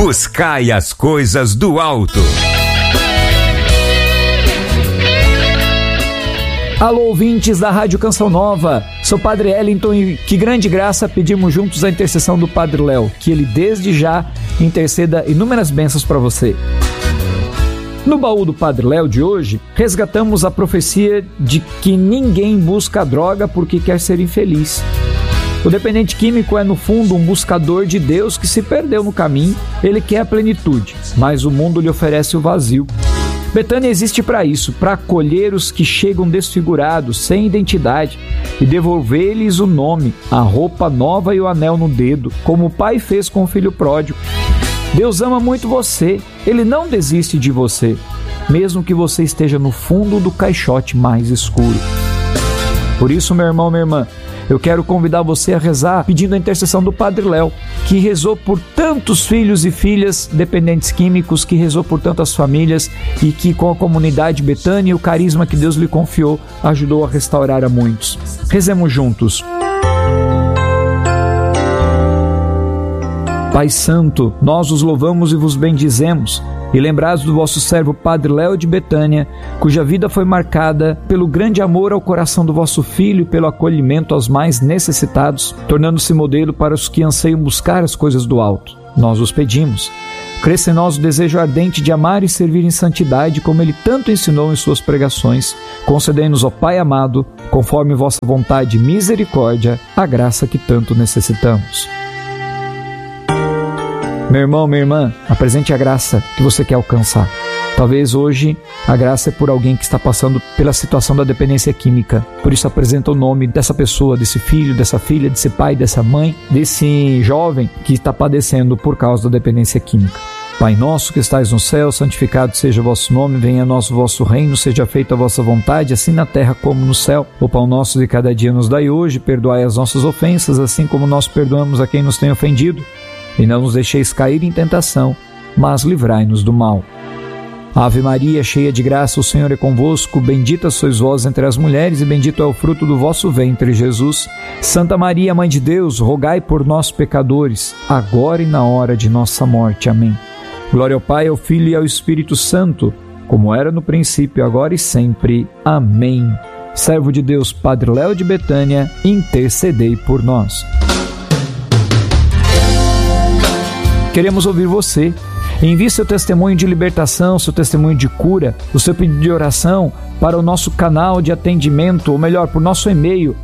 Buscai as coisas do alto. Alô, ouvintes da Rádio Canção Nova, sou Padre Ellington e que grande graça pedimos juntos a intercessão do Padre Léo, que ele desde já interceda inúmeras bênçãos para você. No baú do Padre Léo de hoje, resgatamos a profecia de que ninguém busca a droga porque quer ser infeliz. O dependente químico é, no fundo, um buscador de Deus que se perdeu no caminho. Ele quer a plenitude, mas o mundo lhe oferece o vazio. Betânia existe para isso, para acolher os que chegam desfigurados, sem identidade, e devolver-lhes o nome, a roupa nova e o anel no dedo, como o pai fez com o filho pródigo. Deus ama muito você, Ele não desiste de você, mesmo que você esteja no fundo do caixote mais escuro. Por isso, meu irmão, minha irmã, eu quero convidar você a rezar pedindo a intercessão do Padre Léo, que rezou por tantos filhos e filhas dependentes químicos, que rezou por tantas famílias e que com a comunidade Betânia e o carisma que Deus lhe confiou, ajudou a restaurar a muitos. Rezemos juntos. Pai Santo, nós os louvamos e vos bendizemos, e lembrados do vosso servo Padre Léo de Betânia, cuja vida foi marcada pelo grande amor ao coração do vosso Filho e pelo acolhimento aos mais necessitados, tornando-se modelo para os que anseiam buscar as coisas do alto. Nós os pedimos. Cresça em nós o desejo ardente de amar e servir em santidade, como Ele tanto ensinou em suas pregações. Concedei-nos, ó Pai amado, conforme vossa vontade e misericórdia, a graça que tanto necessitamos. Meu irmão, minha irmã, apresente a graça que você quer alcançar. Talvez hoje a graça é por alguém que está passando pela situação da dependência química. Por isso apresenta o nome dessa pessoa, desse filho, dessa filha, desse pai, dessa mãe, desse jovem que está padecendo por causa da dependência química. Pai nosso que estais no céu, santificado seja o vosso nome, venha a nós o vosso reino, seja feita a vossa vontade, assim na terra como no céu. O pão nosso de cada dia nos dai hoje, perdoai as nossas ofensas, assim como nós perdoamos a quem nos tem ofendido. E não nos deixeis cair em tentação, mas livrai-nos do mal. Ave Maria, cheia de graça, o Senhor é convosco, bendita sois vós entre as mulheres e bendito é o fruto do vosso ventre, Jesus. Santa Maria, Mãe de Deus, rogai por nós, pecadores, agora e na hora de nossa morte. Amém. Glória ao Pai, ao Filho e ao Espírito Santo, como era no princípio, agora e sempre. Amém. Servo de Deus, Padre Léo de Betânia, intercedei por nós. Queremos ouvir você. Envie seu testemunho de libertação, seu testemunho de cura, o seu pedido de oração para o nosso canal de atendimento, ou melhor, por nosso e-mail,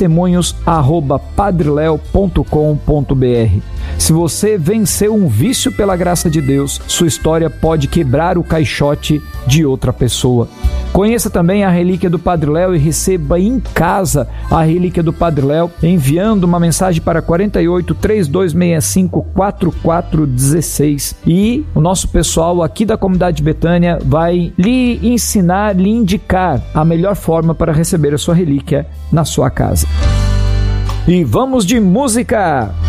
testemunhos@padreleo.com.br. Se você venceu um vício pela graça de Deus, sua história pode quebrar o caixote de outra pessoa. Conheça também a relíquia do Padre Léo e receba em casa a relíquia do Padre Léo, enviando uma mensagem para 48 3265 4416. E o nosso pessoal aqui da comunidade Betânia vai lhe ensinar, lhe indicar a melhor forma para receber a sua relíquia na sua casa. E vamos de música!